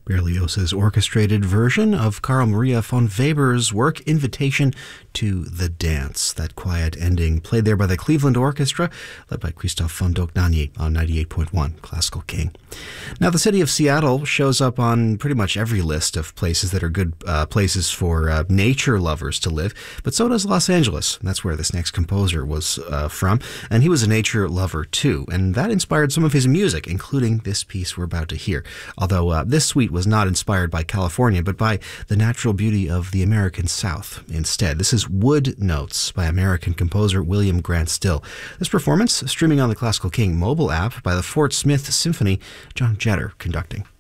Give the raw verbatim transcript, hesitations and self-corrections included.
Berlioz's orchestrated version of Carl Maria von Weber's work Invitation to the Dance. That quiet ending played there by the Cleveland Orchestra, led by Christoph von Dohnanyi on ninety-eight point one Classical King. Now, the city of Seattle shows up on pretty much every list of places that are good uh, places for uh, nature lovers to live, but so does Los Angeles. That's where this next composer was uh, from, and he was a nature lover too, and that inspired some of his music, including this piece we're about to hear. Although uh, this suite was not inspired by California, but by the natural beauty of the American South instead. This is Wood Notes by American composer William Grant Still. This performance streaming on the Classical King mobile app by the Fort Smith Symphony, John Jetter conducting.